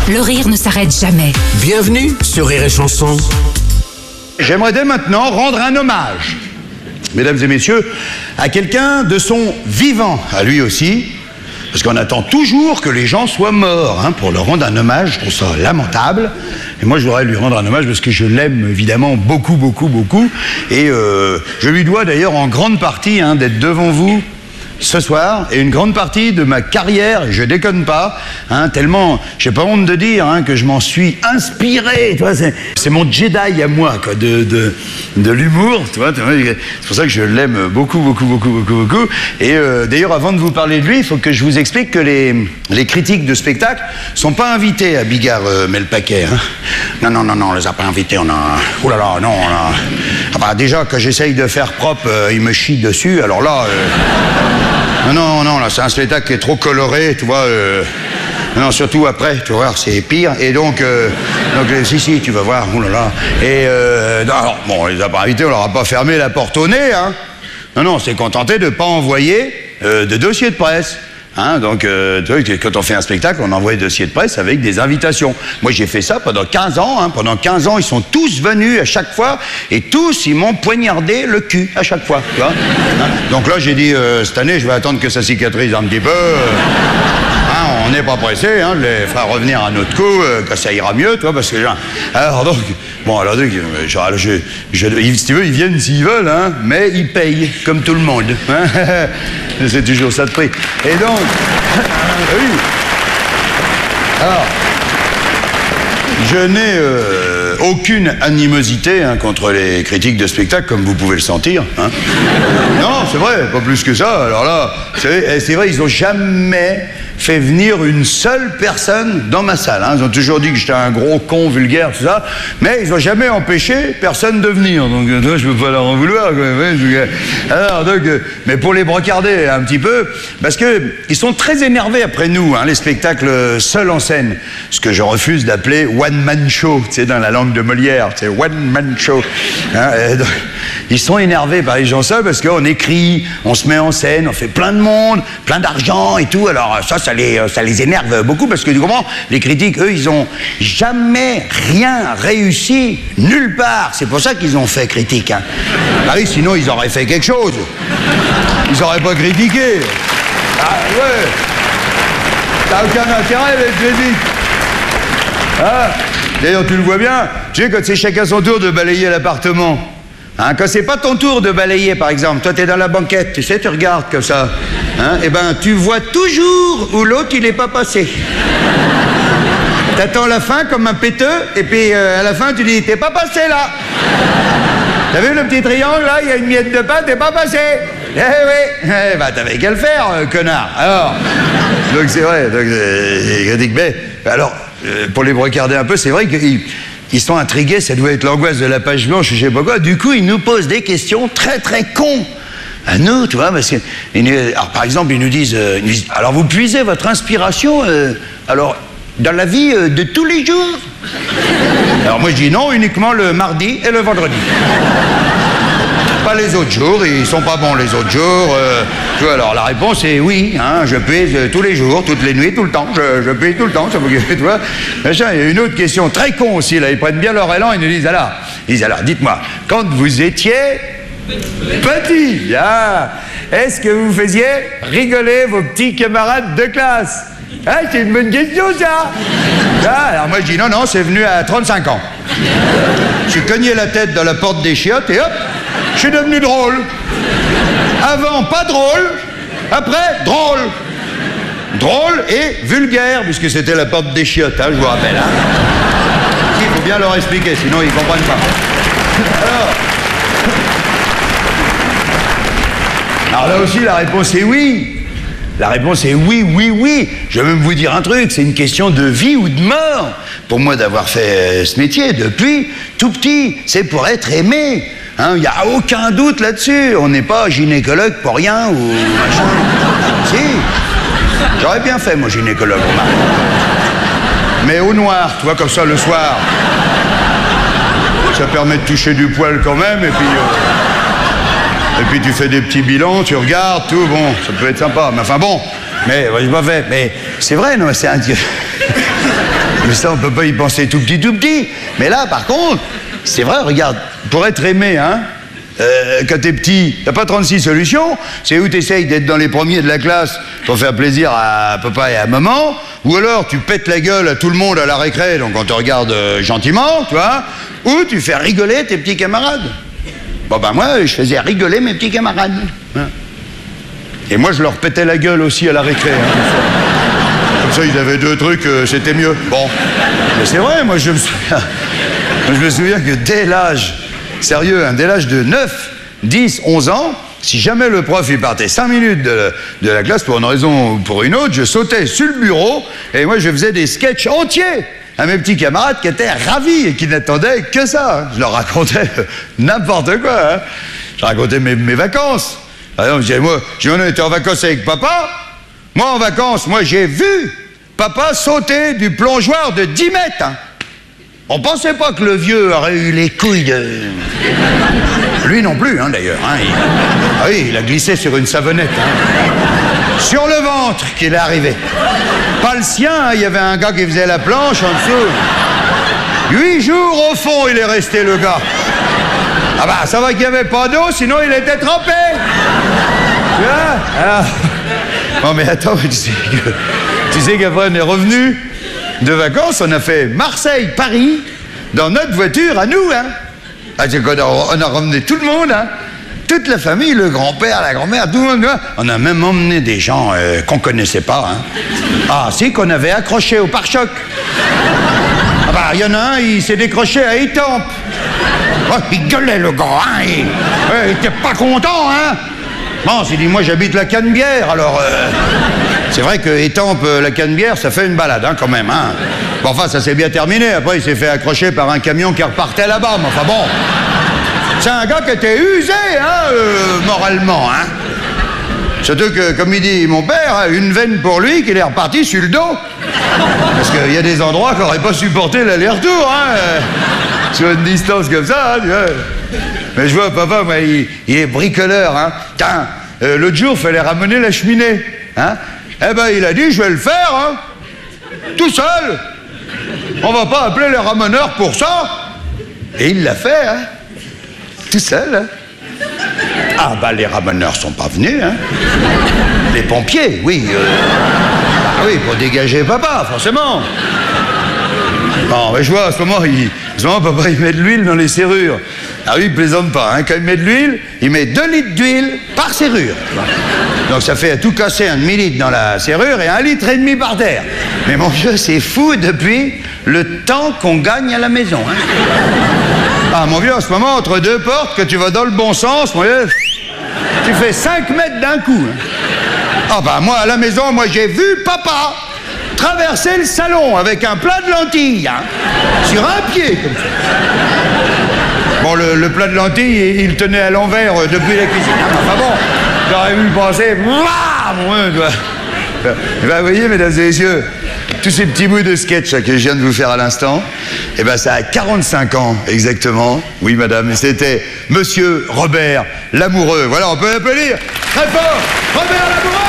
Le rire ne s'arrête jamais. Bienvenue sur Rire et Chanson. J'aimerais dès maintenant rendre un hommage, mesdames et messieurs, à quelqu'un de son vivant, à lui aussi, parce qu'on attend toujours que les gens soient morts pour leur rendre un hommage. Je trouve ça lamentable. Et moi, je voudrais lui rendre un hommage parce que je l'aime évidemment beaucoup, beaucoup, beaucoup. Et je lui dois d'ailleurs en grande partie d'être devant vous ce soir, et une grande partie de ma carrière, et je déconne pas, tellement, j'ai pas honte de dire que je m'en suis inspiré, tu vois, c'est mon Jedi à moi, quoi, de l'humour, tu vois, c'est pour ça que je l'aime beaucoup, beaucoup, beaucoup, beaucoup, beaucoup. Et d'ailleurs, avant de vous parler de lui, il faut que je vous explique que les critiques de spectacle sont pas invités à Bigard met le paquet. Non, on les a pas invités, on a... Oh là là, non, on a... Ah bah, déjà, quand j'essaye de faire propre, ils me chient dessus, alors là... Non, là, c'est un spectacle qui est trop coloré, tu vois. Non, surtout après, tu vas voir, c'est pire. Et donc si, tu vas voir, oh là là. Et, alors, bon, on les a pas invités, on leur a pas fermé la porte au nez, Non, on s'est contenté de pas envoyer de dossier de presse. Donc, tu vois, quand on fait un spectacle, on envoie des dossiers de presse avec des invitations. Moi, j'ai fait ça pendant 15 ans. Pendant 15 ans, ils sont tous venus à chaque fois, et tous, ils m'ont poignardé le cul à chaque fois, tu vois. Donc là, j'ai dit, cette année, je vais attendre que ça cicatrise un petit peu. On n'est pas pressé, de les faire revenir à notre coup, que ça ira mieux, tu vois, parce que... Alors donc, si tu veux, ils viennent s'ils veulent, mais ils payent, comme tout le monde. C'est toujours ça de prix. Et donc... oui. Alors, je n'ai aucune animosité contre les critiques de spectacle, comme vous pouvez le sentir. Non, c'est vrai, pas plus que ça. Alors là, c'est vrai, ils n'ont jamais fait venir une seule personne dans ma salle. Ils ont toujours dit que j'étais un gros con vulgaire, tout ça, mais ils n'ont jamais empêché personne de venir. Donc, je ne peux pas leur en vouloir. Alors, donc, mais pour les brocarder un petit peu, parce qu'ils sont très énervés après nous, les spectacles seuls en scène, ce que je refuse d'appeler one-man show, tu sais, dans la langue de Molière, c'est one-man show. Donc, ils sont énervés par les gens seuls parce qu'on écrit, on se met en scène, on fait plein de monde, plein d'argent et tout. Alors ça les énerve beaucoup parce que, tu comprends, les critiques, eux, ils ont jamais rien réussi nulle part. C'est pour ça qu'ils ont fait critique. Ah oui, sinon ils auraient fait quelque chose. Ils n'auraient pas critiqué. Ah ouais. T'as aucun intérêt d'être critique. D'ailleurs, tu le vois bien, tu sais, quand c'est chacun son tour de balayer l'appartement. Quand c'est pas ton tour de balayer, par exemple, toi t'es dans la banquette, tu sais, tu regardes comme ça, et ben tu vois toujours où l'autre il est pas passé. T'attends la fin comme un péteux, et puis à la fin tu dis, t'es pas passé là. T'as vu le petit triangle là, il y a une miette de pain, t'es pas passé. Eh oui, t'avais qu'à le faire, connard. Alors, donc c'est vrai, donc critique, mais alors, pour les brocarder un peu, c'est vrai qu'ils sont intrigués, ça doit être l'angoisse de la page blanche, je sais pas quoi. Du coup, ils nous posent des questions très très cons à nous, tu vois, parce que... Alors, par exemple, ils nous disent, alors vous puisez votre inspiration, dans la vie de tous les jours. Alors moi, je dis non, uniquement le mardi et le vendredi. Pas les autres jours, ils sont pas bons les autres jours. Tu vois, alors la réponse est oui, je puise tous les jours, toutes les nuits, tout le temps, je puise tout le temps, ça vous tu vois. Il y a une autre question très con aussi, là, ils prennent bien leur élan, ils nous disent alors, dites-moi, quand vous étiez petit, est-ce que vous faisiez rigoler vos petits camarades de classe? C'est une bonne question, ça. Alors moi je dis non, c'est venu à 35 ans. J'ai cogné la tête dans la porte des chiottes et hop, je suis devenu drôle. Avant, pas drôle. Après, drôle. Drôle et vulgaire, puisque c'était la porte des chiottes, je vous rappelle. Il faut bien leur expliquer, sinon ils comprennent pas. Alors là aussi, la réponse est oui. La réponse est oui, oui, oui. Je vais même vous dire un truc, c'est une question de vie ou de mort. Pour moi, d'avoir fait ce métier depuis tout petit, c'est pour être aimé. Il n'y a aucun doute là-dessus. On n'est pas gynécologue pour rien ou machin. Si. J'aurais bien fait, moi, gynécologue. Mais au noir, tu vois, comme ça, le soir. Ça permet de toucher du poil quand même, et puis tu fais des petits bilans, tu regardes, tout, bon, ça peut être sympa. Mais enfin bon, mais j'ai pas fait. Mais c'est vrai, non, c'est un... Mais ça, on peut pas y penser tout petit. Mais là, par contre, c'est vrai, regarde, pour être aimé, hein, quand t'es petit, t'as pas 36 solutions. C'est où t'essayes d'être dans les premiers de la classe pour faire plaisir à papa et à maman, ou alors tu pètes la gueule à tout le monde à la récré, donc on te regarde gentiment, tu vois, ou tu fais rigoler tes petits camarades. Bon ben moi, je faisais rigoler mes petits camarades. Hein. Et moi, je leur pétais la gueule aussi à la récré. Hein, comme ça, ils avaient 2 trucs, c'était mieux. Bon, mais c'est vrai, moi je me souviens que dès l'âge, sérieux, hein, dès l'âge de 9, 10, 11 ans, si jamais le prof il partait 5 minutes de la classe pour une raison ou pour une autre, je sautais sur le bureau et moi je faisais des sketchs entiers à mes petits camarades qui étaient ravis et qui n'attendaient que ça. Hein. Je leur racontais n'importe quoi. Hein. Je racontais mes vacances. Par exemple, je disais, on était en vacances avec papa. Moi en vacances, j'ai vu papa sauter du plongeoir de 10 mètres. Hein. On pensait pas que le vieux aurait eu les couilles de... Lui non plus, hein, d'ailleurs. Hein, Ah oui, il a glissé sur une savonnette. Hein. Sur le ventre qu'il est arrivé. Pas le sien, hein, il y avait un gars qui faisait la planche en dessous. 8 jours au fond, il est resté, le gars. Ah bah, ça va qu'il n'y avait pas d'eau, sinon il était trempé. Tu vois? Alors... Bon, mais attends, tu sais qu'après on est revenu de vacances, on a fait Marseille-Paris dans notre voiture à nous, hein. Ah, on a ramené tout le monde, hein. Toute la famille, le grand-père, la grand-mère, tout le monde. Hein. On a même emmené des gens qu'on connaissait pas, hein. Ah, si, qu'on avait accroché au pare-choc. Ah bah, il y en a un, il s'est décroché à Étampes. Oh, il gueulait, le gars, hein. Il était pas content, hein. Bon, s'il dit, moi j'habite la Canebière, alors... C'est vrai que Étampes, la Canebière, ça fait une balade, hein, quand même, hein. Bon, enfin, ça s'est bien terminé. Après, il s'est fait accrocher par un camion qui repartait là-bas. Mais enfin, bon... C'est un gars qui était usé, hein, moralement, hein. Surtout que, comme il dit mon père, une veine pour lui qu'il est reparti sur le dos. Parce qu'il y a des endroits qui n'auraient pas supporté l'aller-retour, hein, sur une distance comme ça, hein, tu vois. Mais je vois, papa, moi, il est bricoleur, hein. Tiens, l'autre jour, il fallait ramener la cheminée, hein. Eh ben, il a dit, je vais le faire, hein. Tout seul. On va pas appeler les ramoneurs pour ça. Et il l'a fait, hein. Tout seul, hein. Ah, bah, les ramoneurs sont pas venus, hein. Les pompiers, oui. Ah oui, pour dégager papa, forcément. Bon, mais je vois, à ce moment, papa, il met de l'huile dans les serrures. Ah oui, il plaisante pas, hein. Quand il met de l'huile, il met 2 litres d'huile par serrure. Donc ça fait à tout casser un demi-litre dans la serrure et 1,5 litre par terre. Mais mon Dieu, c'est fou depuis le temps qu'on gagne à la maison, hein. Ah, mon vieux, en ce moment, entre 2 portes, que tu vas dans le bon sens, mon vieux, tu fais 5 mètres d'un coup, hein. Ah, bah, moi, à la maison, j'ai vu papa traverser le salon avec un plat de lentilles, hein, sur un pied, comme ça. Bon, le plat de lentilles, il tenait à l'envers depuis la cuisine. Enfin bon, j'aurais vu penser... Ben, vous voyez, mesdames et messieurs, tous ces petits bouts de sketch que je viens de vous faire à l'instant, eh ben, ça a 45 ans, exactement. Oui, madame, et c'était Monsieur Robert Lamoureux. Voilà, on peut l'applaudir très fort. Robert Lamoureux!